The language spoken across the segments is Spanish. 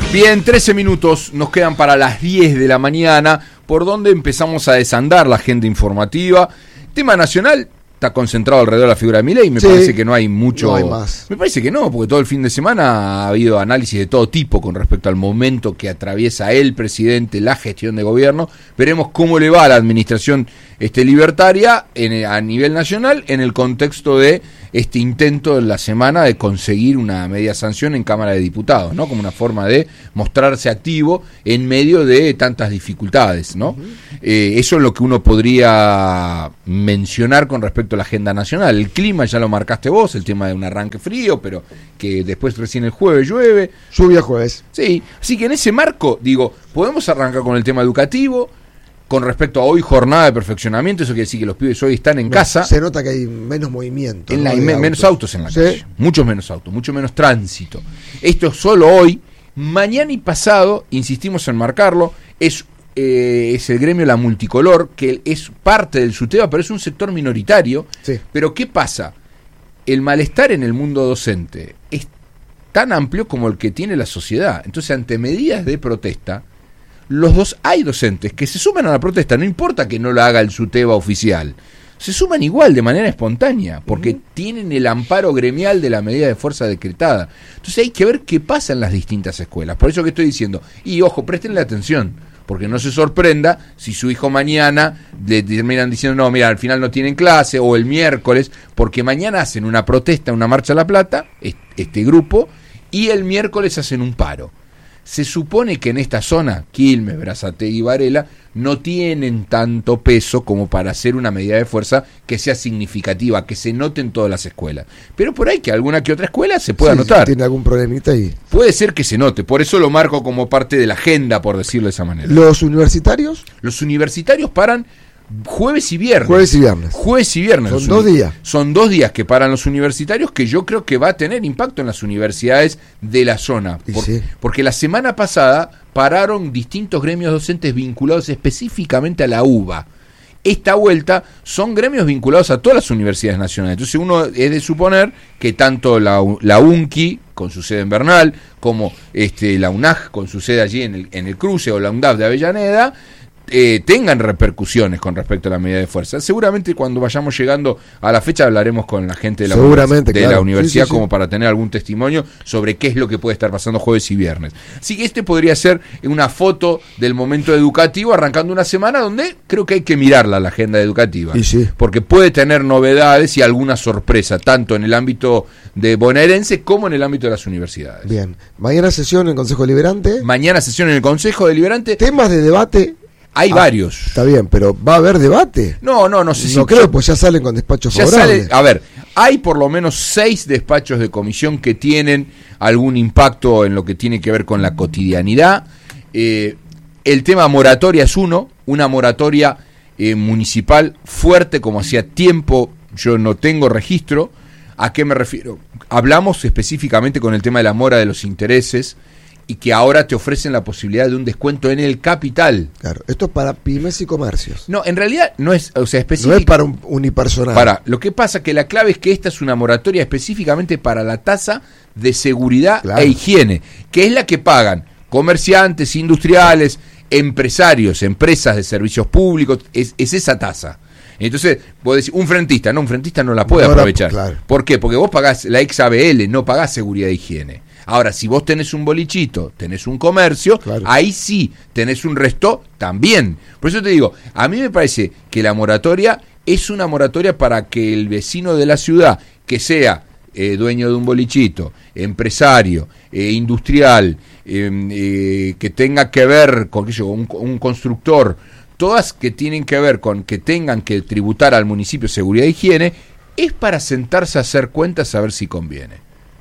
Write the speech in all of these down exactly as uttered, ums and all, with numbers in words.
Bien, trece minutos nos quedan para las diez de la mañana, por donde empezamos a desandar la agenda informativa. Tema nacional está concentrado alrededor de la figura de Milei, me sí, parece que no hay mucho... No hay más. Me parece que no, porque todo el fin de semana ha habido análisis de todo tipo con respecto al momento que atraviesa el presidente, la gestión de gobierno. Veremos cómo le va a la administración este, libertaria en, a nivel nacional en el contexto de este intento de la semana de conseguir una media sanción en Cámara de Diputados, ¿no? Como una forma de mostrarse activo en medio de tantas dificultades, ¿no? Uh-huh. Eh, eso es lo que uno podría mencionar con respecto a la agenda nacional. El clima ya lo marcaste vos, el tema de un arranque frío, pero que después recién el jueves llueve. Lluvia jueves. Sí, así que en ese marco, digo, podemos arrancar con el tema educativo. Con respecto a hoy, jornada de perfeccionamiento, eso quiere decir que los pibes hoy están en no, casa. Se nota que hay menos movimiento. En ¿no? la, me, menos autos en la ¿Sí? calle. Muchos menos autos, mucho menos tránsito. Esto es solo hoy. Mañana y pasado, insistimos en marcarlo, es, eh, es el gremio La Multicolor, que es parte del SUTEBA, pero es un sector minoritario. Sí. Pero ¿qué pasa? El malestar en el mundo docente es tan amplio como el que tiene la sociedad. Entonces, ante medidas de protesta, los dos hay docentes que se suman a la protesta, no importa que no la haga el SUTEBA oficial, se suman igual de manera espontánea, porque uh-huh. tienen el amparo gremial de la medida de fuerza decretada. Entonces hay que ver qué pasa en las distintas escuelas. Por eso que estoy diciendo, y ojo, préstenle atención, porque no se sorprenda si su hijo mañana le terminan diciendo, no, mira, al final no tienen clase, o el miércoles, porque mañana hacen una protesta, una marcha a La Plata, este grupo, y el miércoles hacen un paro. Se supone que en esta zona, Quilmes, Brazatei y Varela, no tienen tanto peso como para hacer una medida de fuerza que sea significativa, que se note en todas las escuelas. Pero por ahí que alguna que otra escuela se pueda sí, notar. Si tiene algún problemita ahí. Puede ser que se note, por eso lo marco como parte de la agenda, por decirlo de esa manera. ¿Los universitarios? Los universitarios paran jueves y viernes. Jueves y viernes. Jueves y viernes. Son dos días. Son dos días que paran los universitarios, que yo creo que va a tener impacto en las universidades de la zona. Por, sí. Porque la semana pasada pararon distintos gremios docentes vinculados específicamente a la U B A. Esta vuelta son gremios vinculados a todas las universidades nacionales. Entonces uno es de suponer que tanto la, la UNCI, con su sede en Bernal, como este, la UNAG, con su sede allí en el, en el cruce, o la UNDAV de Avellaneda, Eh, tengan repercusiones con respecto a la medida de fuerza. Seguramente cuando vayamos llegando a la fecha hablaremos con la gente de la, Seguramente, de claro. la universidad sí, sí, como sí. para tener algún testimonio sobre qué es lo que puede estar pasando jueves y viernes. Así que este podría ser una foto del momento educativo arrancando una semana donde creo que hay que mirarla, la agenda educativa, y sí. porque puede tener novedades y alguna sorpresa tanto en el ámbito de bonaerense como en el ámbito de las universidades. Bien, mañana sesión en el Consejo Deliberante. Mañana sesión en el Consejo Deliberante. Temas de debate. Hay ah, varios. Está bien, pero ¿va a haber debate? No, no, no sé no si... No creo, pues ya salen con despachos ya favorables. Sale, a ver, hay por lo menos seis despachos de comisión que tienen algún impacto en lo que tiene que ver con la cotidianidad. Eh, el tema moratoria es uno, una moratoria eh, municipal fuerte como hacía tiempo, yo no tengo registro. ¿A qué me refiero? Hablamos específicamente con el tema de la mora de los intereses, y que ahora te ofrecen la posibilidad de un descuento en el capital. Claro, esto es para pymes y comercios. No, en realidad no es, o sea, específico. No es para un unipersonal. Para, lo que pasa que la clave es que esta es una moratoria específicamente para la tasa de seguridad claro. e higiene, que es la que pagan comerciantes, industriales, empresarios, empresas de servicios públicos, es, es esa tasa. Entonces, vos decís, un frentista, no, un frentista no la puede no, aprovechar. Claro. ¿Por qué? Porque vos pagás la ex A B L, no pagás seguridad e higiene. Ahora, si vos tenés un bolichito, tenés un comercio, claro. ahí sí, tenés un resto también. Por eso te digo, a mí me parece que la moratoria es una moratoria para que el vecino de la ciudad, que sea eh, dueño de un bolichito, empresario, eh, industrial, eh, eh, que tenga que ver con qué sé yo, un, un constructor, todas que tienen que ver con que tengan que tributar al municipio seguridad e higiene, es para sentarse a hacer cuentas a ver si conviene.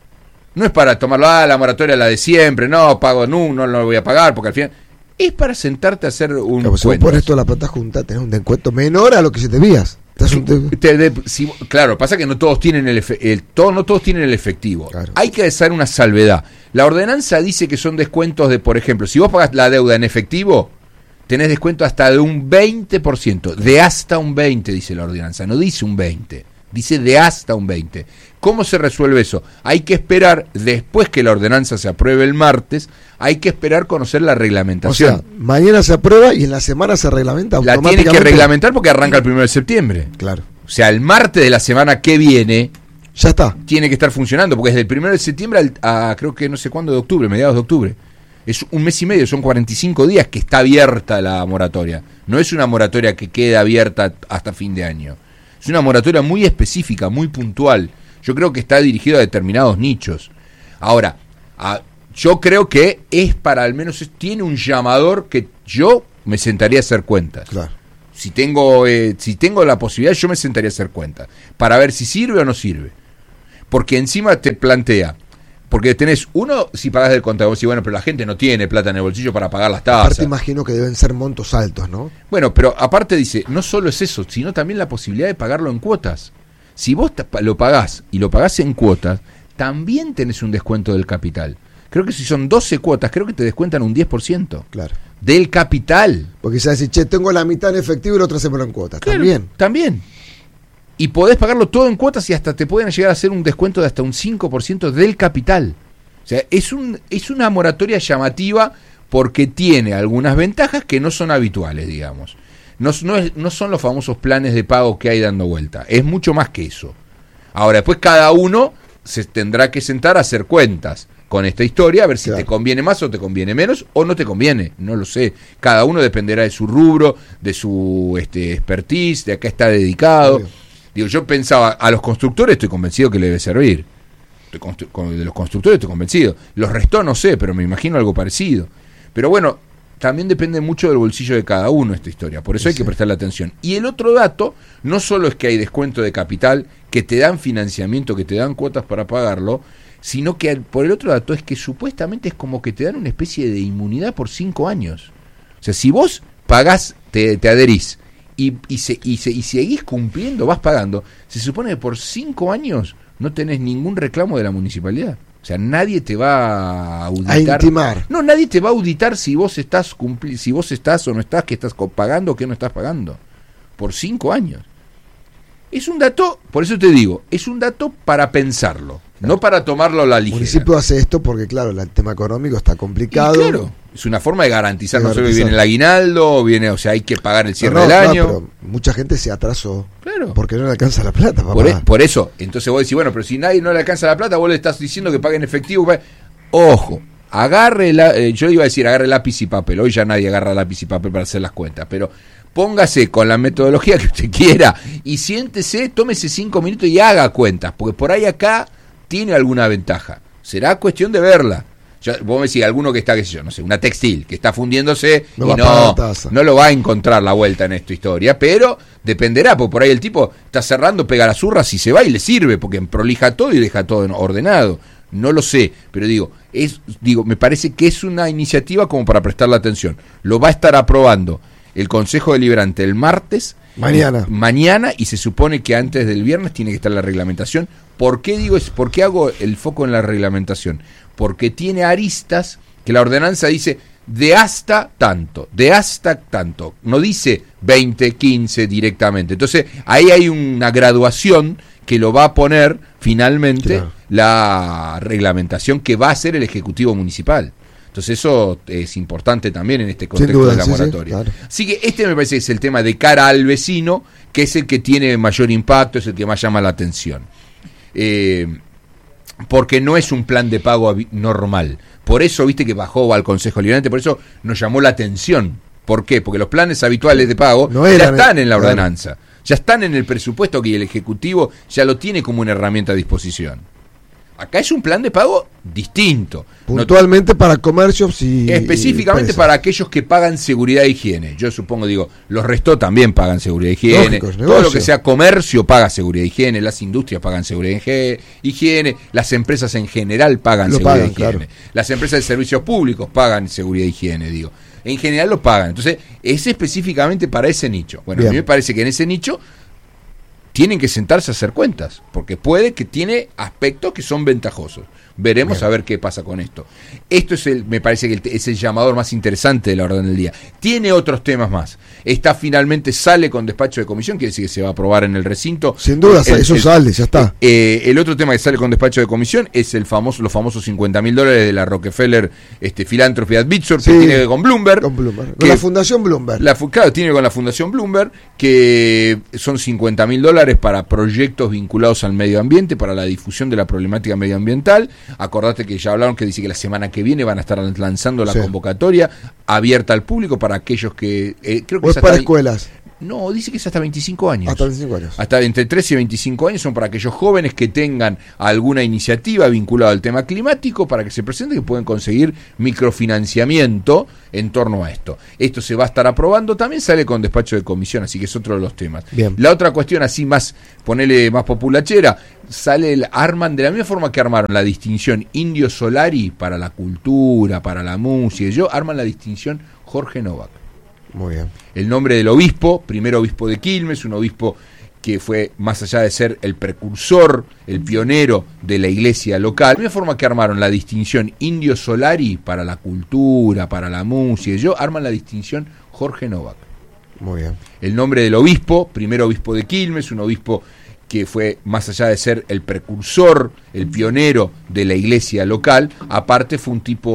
No es para tomarlo, ah, la moratoria la de siempre, no, pago, no, no lo voy a pagar, porque al final... Es para sentarte a hacer un claro, si vos pones toda la plata junta, tenés un descuento menor a lo que se debías. Un... Te de, si, claro, pasa que no todos tienen el, efe, el todo, no todos tienen el efectivo. Claro. Hay que hacer una salvedad. La ordenanza dice que son descuentos de, por ejemplo, si vos pagás la deuda en efectivo, tenés descuento hasta de un veinte por ciento, de hasta un veinte, dice la ordenanza, no dice un veinte, dice de hasta un veinte. ¿cómo se resuelve eso? Hay que esperar, después que la ordenanza se apruebe el martes, hay que esperar conocer la reglamentación. O sea, mañana se aprueba y en la semana se reglamenta La automáticamente. tiene que reglamentar porque arranca el primero de septiembre. Claro. O sea, el martes de la semana que viene ya está. Tiene que estar funcionando, porque es del primero de septiembre al, a creo que no sé cuándo de octubre, mediados de octubre. Es un mes y medio, son cuarenta y cinco días que está abierta la moratoria. No es una moratoria que queda abierta hasta fin de año. Es una moratoria muy específica, muy puntual. Yo creo que está dirigido a determinados nichos. Ahora, a, yo creo que es para al menos, es, tiene un llamador que yo me sentaría a hacer cuentas. Claro. Si tengo, eh, si tengo la posibilidad, yo me sentaría a hacer cuentas. Para ver si sirve o no sirve. Porque encima te plantea... Porque tenés, uno, si pagás del contador, si bueno, pero la gente no tiene plata en el bolsillo para pagar las tasas. Aparte imagino que deben ser montos altos, ¿no? Bueno, pero aparte dice, no solo es eso, sino también la posibilidad de pagarlo en cuotas. Si vos lo pagás y lo pagás en cuotas, también tenés un descuento del capital. Creo que si son doce cuotas, creo que te descuentan un diez por ciento. Claro. Del capital. Porque se decir, che, tengo la mitad en efectivo y la otra se me lo en cuotas. Claro, también. También. Y podés pagarlo todo en cuotas y hasta te pueden llegar a hacer un descuento de hasta un cinco por ciento del capital. O sea, es, un, es una moratoria llamativa porque tiene algunas ventajas que no son habituales, digamos. No, no, es, no son los famosos planes de pago que hay dando vuelta. Es mucho más que eso. Ahora, después cada uno se tendrá que sentar a hacer cuentas con esta historia, a ver si claro. te conviene más o te conviene menos, o no te conviene, no lo sé. Cada uno dependerá de su rubro, de su este, expertise, de a qué está dedicado. Sí. Digo, yo pensaba, a los constructores estoy convencido que le debe servir. De los constructores estoy convencido. Los restos no sé, pero me imagino algo parecido. Pero bueno, también depende mucho del bolsillo de cada uno esta historia. Por eso sí. hay que prestarle atención. Y el otro dato, no solo es que hay descuento de capital, que te dan financiamiento, que te dan cuotas para pagarlo, sino que por el otro dato es que supuestamente es como que te dan una especie de inmunidad por cinco años. O sea, si vos pagás, te, te adherís y, y, se, y, se, y seguís cumpliendo, vas pagando, se supone que por cinco años no tenés ningún reclamo de la municipalidad. O sea, nadie te va a auditar. A intimar. No, nadie te va a auditar si vos estás cumpli- si vos estás o no estás, que estás pagando o que no estás pagando. Por cinco años. Es un dato, por eso te digo, es un dato para pensarlo, claro. no para tomarlo a la ligera. El municipio hace esto porque, claro, el tema económico está complicado. Y claro, es una forma de garantizar, de no sé, viene el aguinaldo, viene, o sea, hay que pagar el cierre no, no, del año. No, pero mucha gente se atrasó. Claro. Porque no le alcanza la plata. Por, e, por eso, entonces vos decís, bueno, pero si nadie no le alcanza la plata, vos le estás diciendo que pague en efectivo. Ojo, agarre, la, eh, yo iba a decir agarre lápiz y papel, hoy ya nadie agarra lápiz y papel para hacer las cuentas, pero póngase con la metodología que usted quiera y siéntese, tómese cinco minutos y haga cuentas, porque por ahí acá tiene alguna ventaja. Será cuestión de verla. Yo, vos me decís, alguno que está, qué sé yo, no sé, una textil, que está fundiéndose no y no, no lo va a encontrar la vuelta en esta historia, pero dependerá, porque por ahí el tipo está cerrando, pega las urras y se va y le sirve, porque prolija todo y deja todo ordenado. No lo sé, pero digo, es, digo, me parece que es una iniciativa como para prestarle atención. Lo va a estar aprobando el Consejo Deliberante el martes, mañana. mañana, y se supone que antes del viernes tiene que estar la reglamentación. ¿Por qué digo es, por qué hago el foco en la reglamentación? Porque tiene aristas que la ordenanza dice de hasta tanto, de hasta tanto. No dice veinte, quince directamente. Entonces, ahí hay una graduación que lo va a poner finalmente claro. la reglamentación que va a hacer el Ejecutivo Municipal. Entonces eso es importante también en este contexto duda, de la sí, moratoria. Sí, claro. Así que este me parece que es el tema de cara al vecino, que es el que tiene mayor impacto, es el que más llama la atención. Eh, porque no es un plan de pago normal. Por eso, viste que bajó al Consejo Deliberante, por eso nos llamó la atención. ¿Por qué? Porque los planes habituales de pago no ya están en la ordenanza, claro. ya están en el presupuesto que el Ejecutivo ya lo tiene como una herramienta a disposición. Acá es un plan de pago distinto. Puntualmente no, para comercios y... Específicamente y para aquellos que pagan seguridad e higiene. Yo supongo, digo, los restos también pagan seguridad e higiene. Lógico, todo lo que sea comercio paga seguridad e higiene. Las industrias pagan seguridad e higiene. Las empresas en general pagan lo seguridad e higiene. Claro. Las empresas de servicios públicos pagan seguridad e higiene, digo. En general lo pagan. Entonces, es específicamente para ese nicho. Bueno, Bien. a mí me parece que en ese nicho tienen que sentarse a hacer cuentas, porque puede que tiene aspectos que son ventajosos. Veremos Bien. a ver qué pasa con esto. Esto es el, me parece que el, es el llamador más interesante de la orden del día. Tiene otros temas más. Está finalmente, sale con despacho de comisión, quiere decir que se va a aprobar en el recinto. Sin duda, el, eso el, sale, ya está. Eh, el otro tema que sale con despacho de comisión es el famoso, los famosos cincuenta mil dólares de la Rockefeller este, Philanthropy Advisor, Sí, que tiene que ver con Bloomberg. Con Bloomberg. Con que, la Fundación Bloomberg. La, claro, tiene con la Fundación Bloomberg, que son cincuenta mil dólares para proyectos vinculados al medio ambiente, para la difusión de la problemática medioambiental. Acordate que ya hablaron que dice que la semana que viene van a estar lanzando la sí. convocatoria abierta al público para aquellos que... Eh, creo que ¿O es para escuelas? No, dice que es hasta veinticinco años. Hasta veinticinco años. Hasta entre trece y veinticinco años son para aquellos jóvenes que tengan alguna iniciativa vinculada al tema climático para que se presenten y pueden conseguir microfinanciamiento en torno a esto. Esto se va a estar aprobando, también sale con despacho de comisión, así que es otro de los temas. Bien. La otra cuestión así más, ponele más populachera, sale el arman de la misma forma que armaron la distinción Indio Solari para la cultura, para la música, y yo arman la distinción Jorge Novak. Muy bien. El nombre del obispo, primer obispo de Quilmes, un obispo que fue, más allá de ser el precursor, el pionero de la iglesia local, de la misma forma que armaron la distinción Indio Solari para la cultura, para la música, y yo arman la distinción Jorge Novak. Muy bien. El nombre del obispo, primer obispo de Quilmes, un obispo que fue, más allá de ser el precursor, el pionero de la iglesia local, aparte fue un tipo